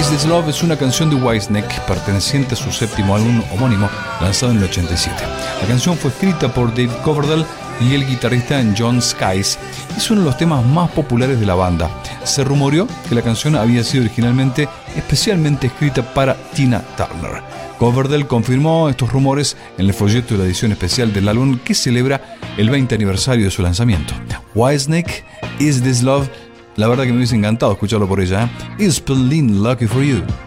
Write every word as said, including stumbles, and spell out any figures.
Is This Love es una canción de Whitesnake perteneciente a su séptimo álbum homónimo lanzado en el ochenta y siete. La canción fue escrita por Dave Coverdale y el guitarrista John Sykes. Es uno de los temas más populares de la banda. Se rumoreó que la canción había sido originalmente especialmente escrita para Tina Turner. Coverdale confirmó estos rumores en el folleto de la edición especial del álbum que celebra el veinte aniversario de su lanzamiento. Whitesnake, Is This Love, la verdad que me hubiese encantado escucharlo por ella, ¿eh? Is Pauline Lucky For You.